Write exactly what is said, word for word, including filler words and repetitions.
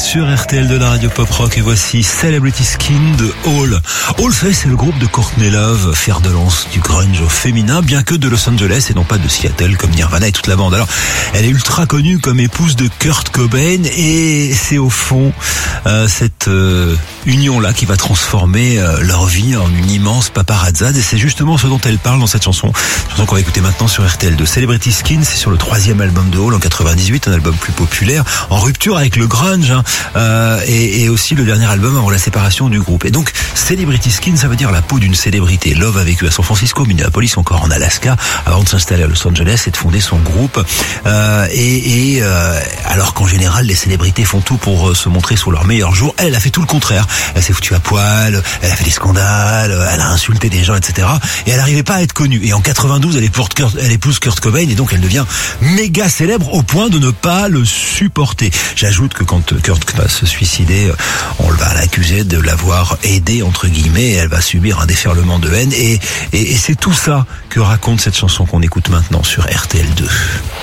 sur R T L de la radio pop rock et voici Celebrity Skin de Hall. Hall, c'est le groupe de Courtney Love, fer de lance du grunge au féminin, bien que de Los Angeles et non pas de Seattle comme Nirvana et toute la bande. Alors, elle est ultra connue comme épouse de Kurt Cobain et c'est au fond euh, cette euh, union-là qui va transformer euh, leur vie en une immense paparazzade et c'est justement ce dont elle parle dans cette chanson. Chanson qu'on va écouter maintenant sur R T L de Celebrity Skin, c'est sur le troisième album de Hall en quatre-vingt-dix-huit, un album plus populaire, en rupture avec le grunge hein, euh, et, et aussi le dernier album avant la séparation du groupe. Et donc Celebrity Skin, ça veut dire la peau d'une célébrité. Love a vécu à San Francisco, Minneapolis, encore en Alaska, avant de s'installer à Los Angeles et de fonder son groupe. Euh, et et euh, alors qu'en général les célébrités font tout pour euh, se montrer sous leur meilleur jour, elle, elle a fait tout le contraire. Elle s'est foutue à poil, elle a fait des scandales, elle a insulté des gens, et cetera. Et elle n'arrivait pas à être connue. Et en quatre-vingt-douze, elle épouse Kurt, elle épouse Kurt Cobain et donc elle devient méga célèbre au point de ne pas le supporter. J'ajoute que quand Kurt va se suicider, on va l'accuser de l'avoir aidé entre guillemets et elle va subir un déferlement de haine et, et, et c'est tout ça que raconte cette chanson qu'on écoute maintenant sur R T L deux.